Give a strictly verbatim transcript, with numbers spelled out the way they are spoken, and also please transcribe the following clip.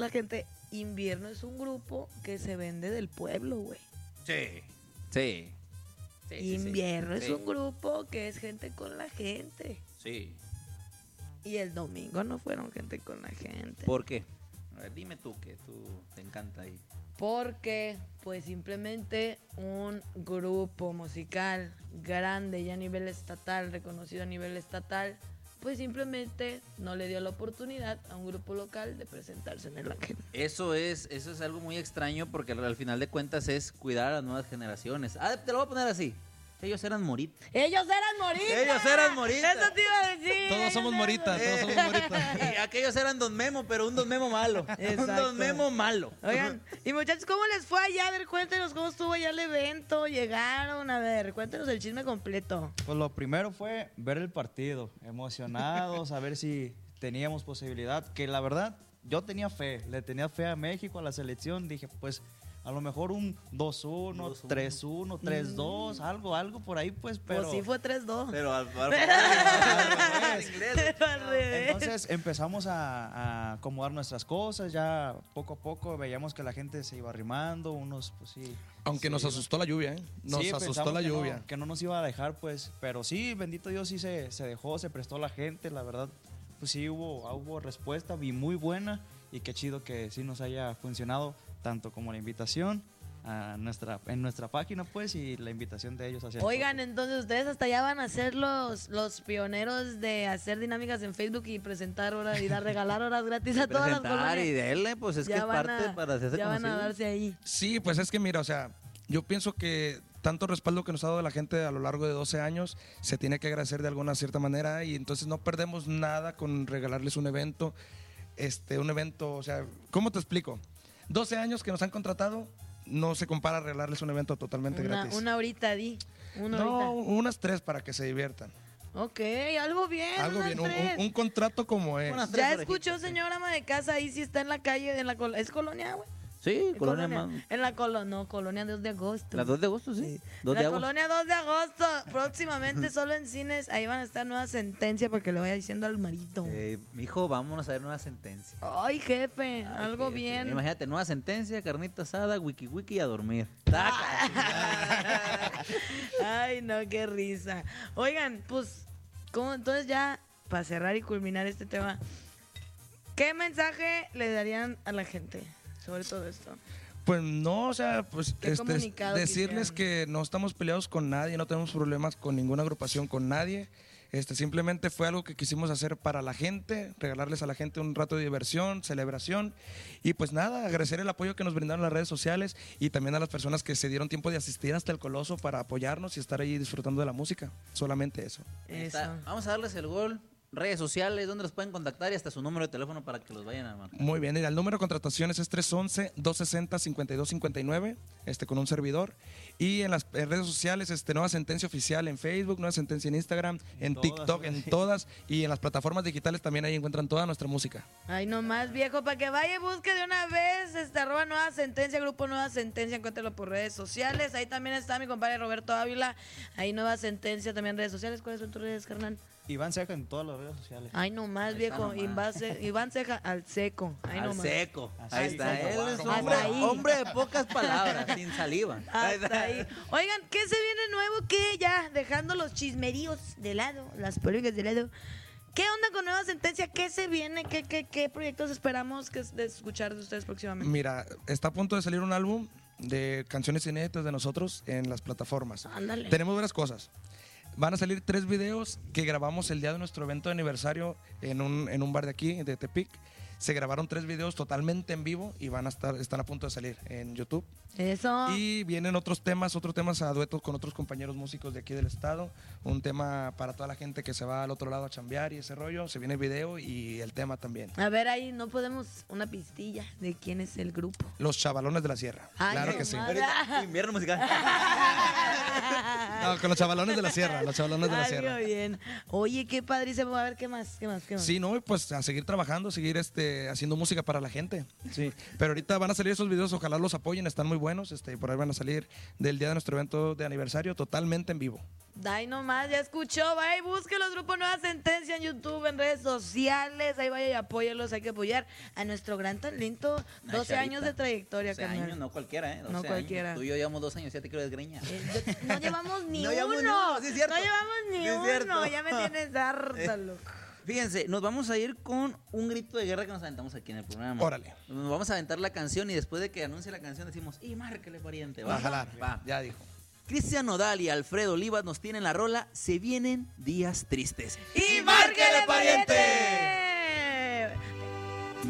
la gente, Invierno es un grupo que se vende del pueblo, güey. Sí, sí. sí Invierno sí, es sí. un grupo que es gente con la gente. Sí. Y el domingo no fueron gente con la gente. ¿Por qué? A ver, dime tú, que tú te encanta ahí. Porque, pues simplemente un grupo musical grande y a nivel estatal, reconocido a nivel estatal, pues simplemente no le dio la oportunidad a un grupo local de presentarse en el Ángel. Eso es, eso es algo muy extraño porque al final de cuentas es cuidar a las nuevas generaciones. Ah, te lo voy a poner así. Ellos eran moritas. ¡Ellos eran moritas! Ellos eran moritas. Eso te iba a decir. Todos somos moritas, todos somos moritas. Y aquellos eran Don Memo, pero un Don Memo malo. Exacto. Un Don Memo malo. Oigan, y muchachos, ¿cómo les fue allá? A ver, cuéntenos cómo estuvo allá el evento. Llegaron, a ver, cuéntenos el chisme completo. Pues lo primero fue ver el partido, emocionados, a ver si teníamos posibilidad, que la verdad yo tenía fe, le tenía fe a México, a la selección, dije pues a lo mejor un dos uno, tres uno, tres dos, algo, algo por ahí pues, pero... Pues sí fue tres dos. Pero al, al, Pero al revés. Entonces empezamos a, a acomodar nuestras cosas, ya poco a poco veíamos que la gente se iba arrimando, unos pues sí. Aunque sí, nos asustó la lluvia, ¿eh? Nos sí, asustó pensamos la que lluvia. No, que no nos iba a dejar, pues, pero sí, bendito Dios, sí se, se dejó, se prestó la gente, la verdad, pues sí hubo, hubo respuesta y muy buena, y qué chido que sí nos haya funcionado, tanto como la invitación a nuestra, en nuestra página, pues, y la invitación de ellos hacia Oigan, nosotros. entonces ustedes hasta ya van a ser los, los pioneros de hacer dinámicas en Facebook y presentar horas y dar, regalar horas gratis a todas las presentar colonias. y denle, pues es Ya que es van parte a- para hacerse Ya van a conocidos. darse ahí. Sí, pues es que mira, o sea, yo pienso que tanto respaldo que nos ha dado la gente a lo largo de doce años se tiene que agradecer de alguna cierta manera y entonces no perdemos nada con regalarles un evento, este, un evento, o sea, ¿cómo te explico? doce años que nos han contratado, no se compara a regalarles un evento totalmente Una, gratis. una horita, di. Una no, horita. unas tres para que se diviertan. Ok, algo bien. Algo unas bien, un, tres. un- un contrato como es. Unas Ya tres escuchó, orejitas, sí. señora ama de casa, ahí sí está en la calle, en la col- ¿es colonia, güey? Sí, colonia más. En la colonia, no, colonia dos de agosto. La dos de agosto, sí. dos La de agosto. colonia dos de agosto, próximamente solo en cines, ahí van a estar nuevas sentencias porque le vaya diciendo al marito. Eh, mijo, vámonos a ver nueva sentencia. Ay, jefe, Ay, algo jefe, bien. Imagínate, nueva sentencia, carnita asada, wiki wiki y a dormir. Ay, no, qué risa. Oigan, pues, ¿cómo? Entonces ya, para cerrar y culminar este tema, ¿qué mensaje le darían a la gente sobre todo esto? Pues no, o sea, pues ¿Qué este, comunicado decirles quisieran? que no estamos peleados con nadie, no tenemos problemas con ninguna agrupación, con nadie. Este, simplemente fue algo que quisimos hacer para la gente, regalarles a la gente un rato de diversión, celebración y pues nada, agradecer el apoyo que nos brindaron las redes sociales y también a las personas que se dieron tiempo de asistir hasta el Coloso para apoyarnos y estar ahí disfrutando de la música. Solamente eso. Ahí Eso. está. Vamos a darles el gol. Redes sociales, donde los pueden contactar y hasta su número de teléfono para que los vayan a marcar. Muy bien, y el número de contrataciones es tres once, dos sesenta, cincuenta y dos cincuenta y nueve, este, con un servidor. Y en las en redes sociales, este, Nueva Sentencia Oficial en Facebook, Nueva Sentencia en Instagram, en todas, TikTok, ¿no? en todas. Y en las plataformas digitales también ahí encuentran toda nuestra música. Ay, nomás, viejo, para que vaya y busque de una vez, este, arroba Nueva Sentencia, grupo Nueva Sentencia, encuéntralo por redes sociales. Ahí también está mi compadre Roberto Ávila, ahí Nueva Sentencia, también redes sociales. ¿Cuáles son tus redes, carnal? Iván Ceja en todas las redes sociales. Ay, nomás, Ahí viejo, está Iván, Ce- Iván Ceja al seco. Ay, Al nomás. seco. Así Ahí es, está. seco, Él es hasta hombre, ahí. hombre de pocas palabras, sin saliva. Hasta ahí. Oigan, ¿qué se viene nuevo? ¿Qué ya? Dejando los chismeríos de lado, las polémicas de lado. ¿Qué onda con Nueva Sentencia? ¿Qué se viene? ¿Qué, qué, qué proyectos esperamos que, de escuchar de ustedes próximamente? Mira, está a punto de salir un álbum de canciones inéditas de nosotros en las plataformas. Ándale. Tenemos varias cosas. Van a salir tres videos que grabamos el día de nuestro evento de aniversario en un, en un bar de aquí, de Tepic. Se grabaron tres videos totalmente en vivo y van a estar, están a punto de salir en YouTube. Eso. Y vienen otros temas, otros temas a duetos con otros compañeros músicos de aquí del estado. Un tema para toda la gente que se va al otro lado a chambear y ese rollo. Se viene el video y el tema también. A ver, ahí no podemos una pistilla de quién es el grupo. Los Chavalones de la Sierra. Ay, claro no que sí. más. Ahorita, invierno musical. No, con los Chavalones de la Sierra, los Chavalones de la Algo Sierra. bien. Oye, qué padrísimo. A ver, ¿qué más? ¿Qué más? ¿Qué más? Sí, no, y pues a seguir trabajando, seguir este este, haciendo música para la gente. Sí. Pero ahorita van a salir esos videos, ojalá los apoyen, están muy buenos. Este, por ahí van a salir del día de nuestro evento de aniversario totalmente en vivo. Dai nomás, ya escuchó, vaya y busque los grupos Nueva Sentencia en YouTube, en redes sociales, ahí vaya y apóyenlos, hay que apoyar a nuestro gran talento, Una doce chavita. años de trayectoria, doce carnal. años, no cualquiera, ¿eh? doce No cualquiera. Años. Tú y yo llevamos dos años, ya te quiero desgreñar. Eh, yo- no llevamos ni No llevamos ni uno, uno, sí es cierto. no llevamos ni Sí es uno, cierto. ya me tienes harta, loco. Fíjense, nos vamos a ir con un grito de guerra que nos aventamos aquí en el programa. Órale. Nos vamos a aventar la canción y después de que anuncie la canción decimos, y márquele, pariente. Va a jalar. Va. Ya dijo. Cristian Nodal y Alfredo Olivas nos tienen la rola Se vienen días tristes. ¡Y márquele, pariente!